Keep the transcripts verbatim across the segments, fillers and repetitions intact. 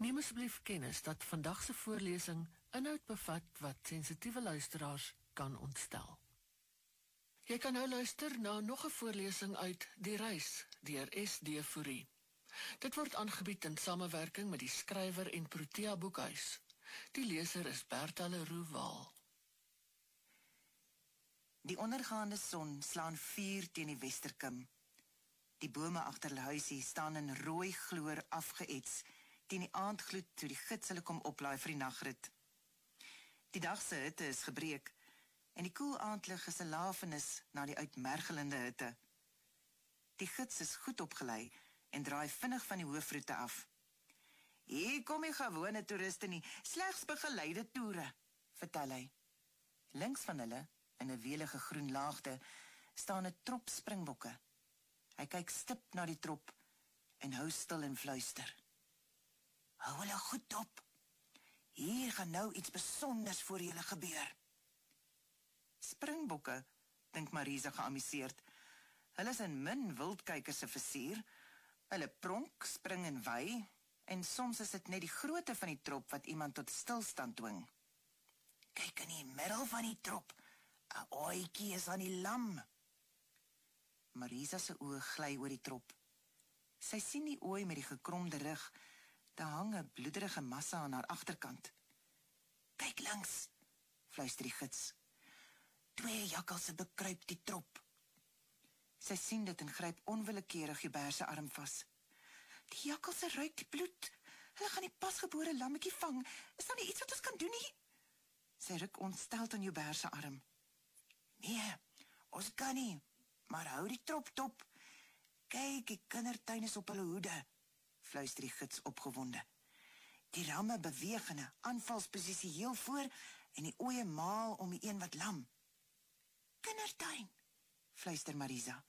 Neem asseblief kennis dat vandagse voorlesing inhoud bevat wat sensitiewe luisteraars kan ontstel. Jy kan nou luister na nog 'n voorlesing uit Die Reis deur S D Fourie. Dit word aangebied in samewerking met die skrywer en Protea Boekhuis. Die leser is Bertha Leroux Waal. Die ondergaande son slaan vuur teen die westerkim. Die bome agter hulle huisie staan in rooi gloor afgeets teen die aandgloed toe die gids hulle kom oplaai vir die nagrit. Die dag se hitte is gebreek en die koel aandlig is 'n lafenis na die uitmergelende hitte. Die gids is goed opgelei en draai vinnig van die hoofroete af. Hier kom die gewone toeriste nie, slegs begeleide toere, vertel hy. Links van hulle, in 'n welige groen laagte, staan 'n trop springbokke. Hy kyk stip na die trop en hou stil en fluister. Hou hulle goed op. Hier gaan nou iets besonders voor julle gebeur. Springbokke, dink Marisa geamuseerd. Hulle is in min wildkykers se versier. Hulle pronk, spring en wy, en soms is dit net die grootte van die trop wat iemand tot stilstand dwing. Kyk in die middel van die trop. 'n Ooitjie is aan die lam. Marisa se oë gly oor die trop. Sy sien die ooi met die gekromde rug. Daar hang 'n bloederige massa aan haar agterkant. Kyk links, fluister die gids. Twee jakkalse bekruip die trop. Sy sien dit en gryp onwillekeurig Hubert se arm vas. Die jakkalse ruik die bloed. Hulle gaan die pasgebore lammetjie vang. Is daar nie iets wat ons kan doen nie? Sy ruk ontsteld aan Hubert se arm. Nee, ons kan nie, maar hou die trop top. Kyk, die kindertuin is op hulle hoede, fluister die gids opgewonde. Die ramme beweeg in 'n aanvalsposisie heel voor en die ooe maal om die een wat lam. Kindertuin, fluister Marisa.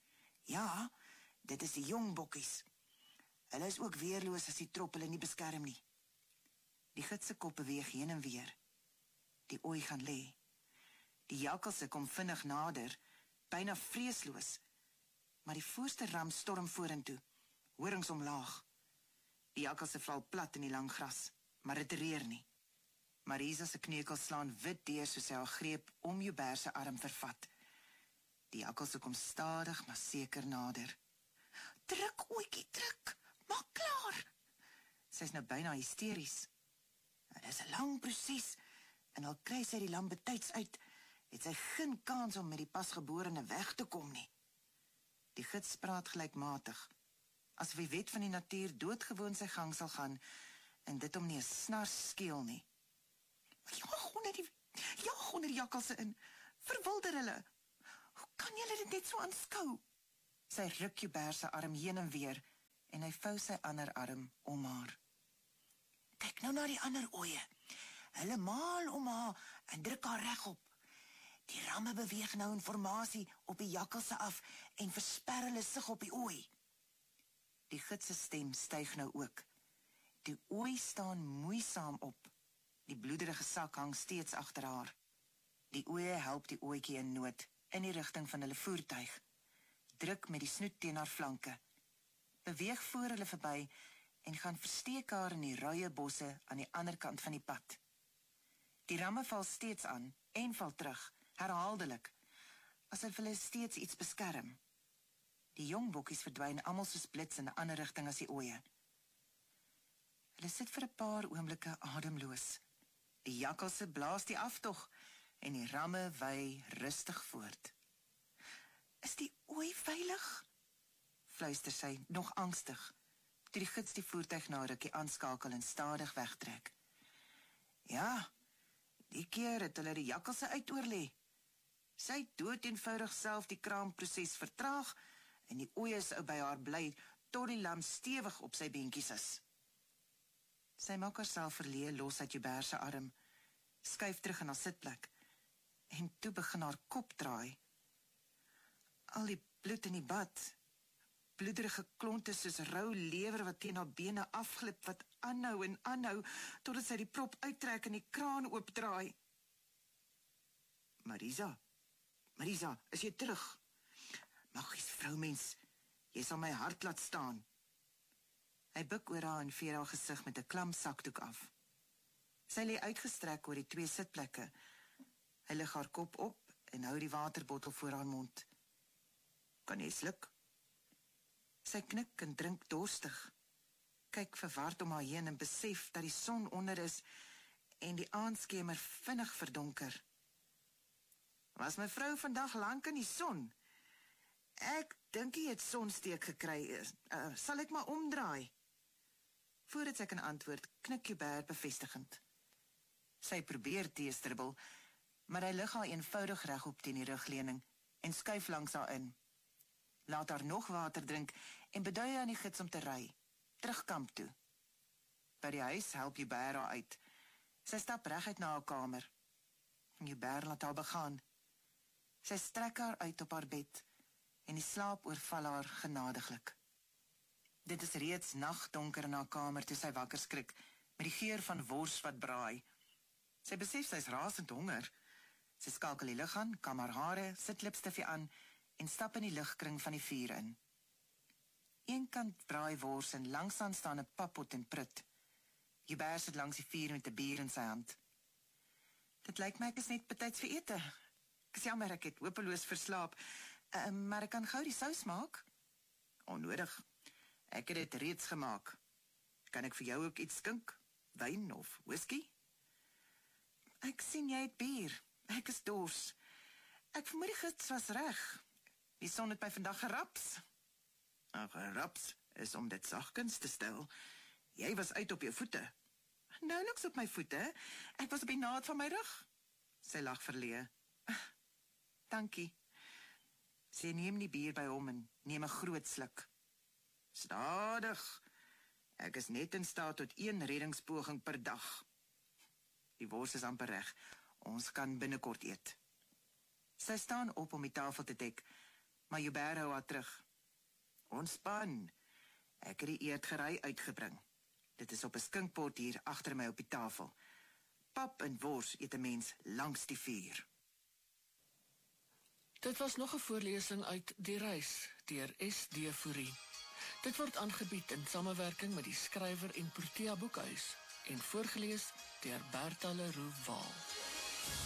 Ja, dit is die jong bokkies. Hulle is ook weerloos as die trop hulle nie beskerm nie. Die gids se kop beweeg heen en weer. Die ooi gaan lê. Die jakkalse kom vinnig nader, byna vreesloos. Maar die voorste ram storm vorentoe, horings omlaag. Die jakkalse val plat in die lang gras, maar dit reer nie. Marisa se kneukels slaan wit deur soos sy haar greep om Hubert se arm vervat. Die jakkalse kom stadig maar seker nader. Druk, ooitjie, druk, maak klaar. Sy is nou byna hysteries. Dit is 'n lang proses, en al kry sy die lam betyds uit, het sy geen kans om met die pasgeborene weg te kom nie. Die gids praat gelykmatig, asof die wet van die natuur doodgewoon sy gang sal gaan, en dit om nie 'n snars skeel nie. Jag onder die, jag onder die jakkalse in, verwilder hulle. Hoe kan julle dit net so aanskou? Sy ruk Hubert se arm heen en weer, en hy vou sy ander arm om haar. Kyk nou na die ander ooie. Hulle maal om haar en druk haar regop. Die ramme beweeg nou in formasie op die jakkalse af en versper hulle sig op die ooi. Die gids se stem styg nou ook. Die ooi staan moeisaam op. Die bloederige sak hang steeds agter haar. Die ooi help die ooitjie in nood in die rigting van hulle voertuig. Druk met die snoet teen haar flanke. Beweeg voor hulle verby en gaan versteek haar in die ruie bosse aan die ander kant van die pad. Die ramme val steeds aan en val terug, herhaaldelik, asof hulle steeds iets beskerm. Die jong bokkies verdwyn almal soos blits in 'n ander rigting as die ooie. Hulle sit vir 'n paar oomblikke ademloos. Die jakkalse blaas die aftog en die ramme wy rustig voort. Is die ooi veilig? Fluister sy, nog angstig, toe die gids die voertuig na 'n rukkie aanskakel en stadig wegtrek. Ja, die keer het hulle die jakkalse uitoorlê. Sy het dood eenvoudig self die kraamproses vertraag en die ooie sou by haar bly tot die lam stewig op sy beentjies is. Sy maak haarself verleë los uit Hubert se arm, skuif terug in haar sitplek en toe begin haar kop draai. Al die bloed in die bad, bloederige klonte soos rou lewer wat teen haar bene afglip, wat aanhou en aanhou totdat sy die prop uittrek en die kraan oopdraai. Marisa, Marisa, is jy terug? Magies vroumens, jy sal my hart laat staan. Hy buik oor haar en veer haar gesig met 'n klam sakdoek af. Sy lê uitgestrek oor die twee sitplekke. Hy lig haar kop op en hou die waterbottel voor haar mond. Kan jy sluk? Sy knik en drink dorstig. Kyk verward om haar heen en besef dat die son onder is en die aandskemer vinnig verdonker. Was my vrou vandag lank in die son? Ek dink jy het sonsteek gekry. Uh, sal ek maar omdraai? Voordat sy kan antwoord, knik Hubert bevestigend. Sy probeer teestribbel, maar hy lig haar eenvoudig regop teen die rugleuning en skuif langs haar in. Laat haar nog water drink en bedui aan die gids om te ry, terug kamp toe. By die huis help Hubert haar uit. Sy stap reguit na haar kamer. Hubert laat haar begaan. Sy strek haar uit op haar bed en die slaap oorval haar genadiglik. Dit is reeds nagdonker in haar kamer toe sy wakker skrik met die geur van wors wat braai. Sy besef sy is rasend honger. Sy skakel die lig aan, kam haar hare, sit lipstifie aan en stap in die ligkring van die vuur in. Eenkant braai wors en langsaan staan 'n pappot en prut. Hubert sit langs die vuur met 'n bier in sy hand. Dit lyk my ek is net betyds vir ete. Ek is jammer, ek het hopeloos verslaap, uh, maar ek kan gou die sous maak. Onnodig. Ek het dit reeds gemaak. Kan ek vir jou ook iets skink? Wyn of whisky? Ek sien jy het bier. Ek is dors. Ek vermoed die gids was reg. Die son het my vandag geraps. Nou, geraps is om dit sagkens te stel. Jy was uit op jou voete. Nauwelijks op my voete. Ek was op die naad van my rug. Sy lag verleë. Dankie. Sy neem die bier by hom en neem 'n groot sluk. Stadig. Ek is net in staat tot een reddingspoging per dag. Die wors is amper reg. Ons kan binnekort eet. Sy staan op om die tafel te dek, maar Hubert hou haar terug. Ontspan. Ek het die eetgerei uitgebring. Dit is op 'n skinkpot hier agter my op die tafel. Pap en wors eet 'n mens langs die vuur. Dit was nog 'n voorlesing uit Die Reis deur S D Fourie. Dit word aangebied in samewerking met die skrywer en Protea Boekhuis en voorgeles deur Bertha Leroux Waal.